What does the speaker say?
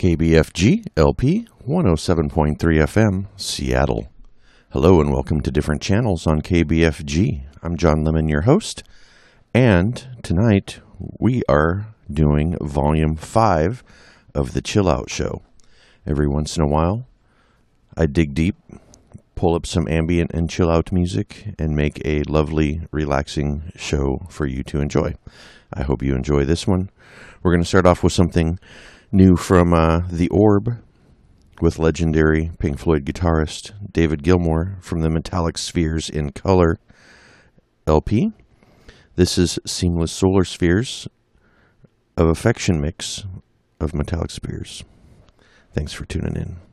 KBFG LP 107.3 FM, Seattle. Hello and welcome to Different Channels on KBFG. I'm John Lemon, your host, and tonight we are doing Volume 5 of the Chill Out Show. Every once in a while, I dig deep, pull up some ambient and chill out music, and make a lovely, relaxing show for you to enjoy. I hope you enjoy this one. We're going to start off with something new from The Orb with legendary Pink Floyd guitarist David Gilmour from the Metallic Spheres in Color LP. This is Seamless Solar Spheres of Affection mix of Metallic Spheres. Thanks for tuning in.